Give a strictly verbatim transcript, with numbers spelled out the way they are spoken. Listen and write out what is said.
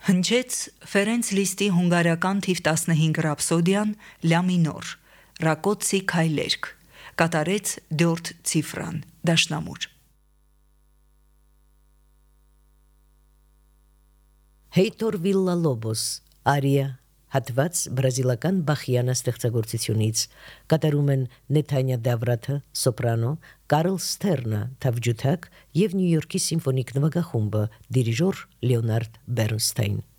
Հնչեց Ֆերենց Լիստի հունգարական թիվ տասնհինգ ռապսոդիան լա մինոր, Ռակոցի քայլերգ, կատարեց Դյորդ Ցիֆրան, դաշնամուր։ Heitor Villa-Lobos, արիա, հատված բրազիլական բախիանա ստեղծագործությունից, կատարում են Նեթանյա Դավրաթը, սոպրանո, Կարլ Ստերնը, թավջութակ և Նյու Յորքի սիմֆոնիկ նվագախումբը, դիրիժոր Լեոնարդ Բերնստայն։